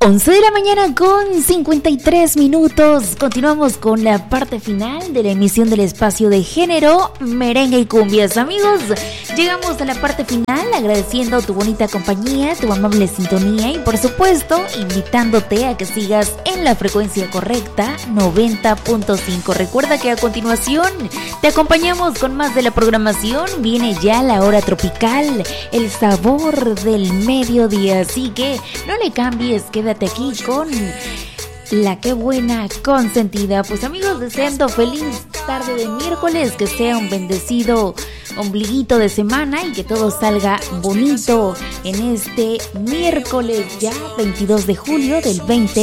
11 de la mañana con 53 minutos. Continuamos con la parte final de la emisión del espacio de género, merengue y cumbias. Amigos, llegamos a la parte final agradeciendo tu bonita compañía, tu amable sintonía y por supuesto invitándote a que sigas en la frecuencia correcta 90.5. Recuerda que a continuación te acompañamos con más de la programación. Viene ya la hora tropical, el sabor del mediodía, así que no le cambies, quédate aquí con la que buena consentida. Pues amigos, deseando feliz tarde de miércoles, que sea un bendecido ombliguito de semana y que todo salga bonito en este miércoles ya 22 de julio del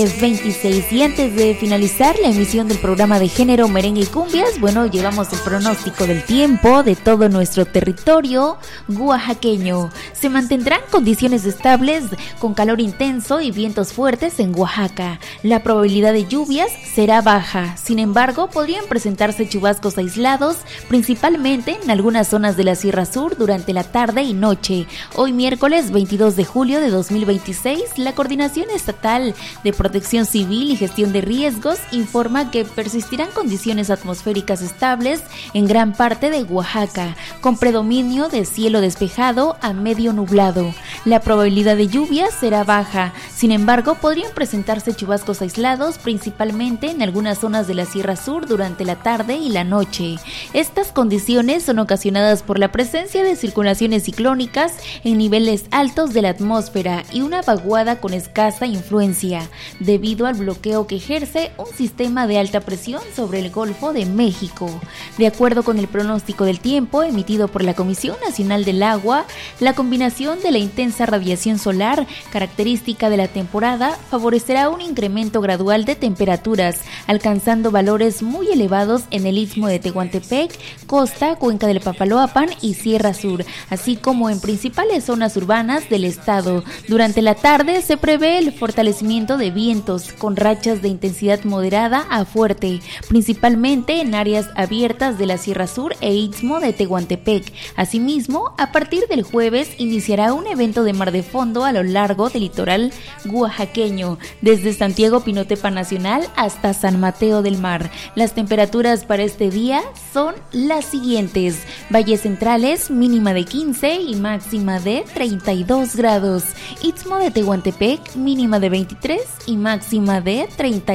2026. Y antes de finalizar la emisión del programa de género, merengue y cumbias, bueno, llevamos el pronóstico del tiempo de todo nuestro territorio oaxaqueño. Se mantendrán condiciones estables con calor intenso y vientos fuertes en Oaxaca. La probabilidad de lluvias será baja, sin embargo podrían presentarse chubascos aislados, principalmente en algunas zonas de la Sierra Sur durante la tarde y noche. Hoy miércoles 22 de julio de 2026, la Coordinación Estatal de Protección Civil y Gestión de Riesgos informa que persistirán condiciones atmosféricas estables en gran parte de Oaxaca, con predominio de cielo despejado a medio nublado. La probabilidad de lluvia será baja, sin embargo podrían presentarse chubascos aislados, principalmente en algunas zonas de la Sierra Sur durante la tarde y la noche. Estas condiciones son ocasionadas por la presencia de circulaciones ciclónicas en niveles altos de la atmósfera y una vaguada con escasa influencia, debido al bloqueo que ejerce un sistema de alta presión sobre el Golfo de México. De acuerdo con el pronóstico del tiempo emitido por la Comisión Nacional del Agua, la combinación de la intensa radiación solar, característica de la temporada, favorecerá un incremento gradual de temperaturas, alcanzando valores muy elevados en el Istmo de Tehuantepec, costa, cuenca del Papaloapan y Sierra Sur, así como en principales zonas urbanas del estado. Durante la tarde se prevé el fortalecimiento de vientos con rachas de intensidad moderada a fuerte, principalmente en áreas abiertas de la Sierra Sur e Istmo de Tehuantepec. Asimismo, a partir del jueves iniciará un evento de mar de fondo a lo largo del litoral oaxaqueño, desde Santiago Pinotepa Nacional hasta San Mateo del Mar. Las temperaturas para este día son las siguientes: valles centrales mínima de 15 y máxima de 32 grados, Istmo de Tehuantepec mínima de 23 y máxima de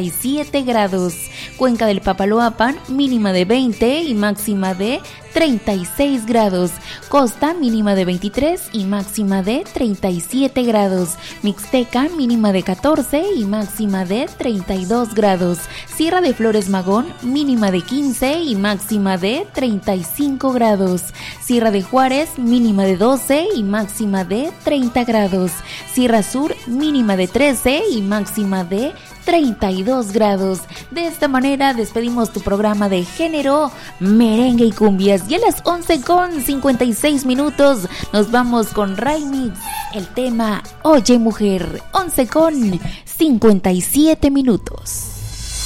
37 grados, cuenca del Papaloapan mínima de 20 y máxima de 36 grados, costa mínima de 23 y máxima de 37 grados, Mixteca mínima de 14 y máxima de 32 grados, Sierra de Flores Magón mínima de 15 y máxima de 35 grados, Sierra de Juárez mínima de 12 y máxima de 30 grados, Sierra Sur mínima de 13 y máxima de 32 grados. De esta manera despedimos tu programa de género, merengue y cumbias. Y a las 11:56 nos vamos con Raimix, el tema Oye Mujer. 11:57.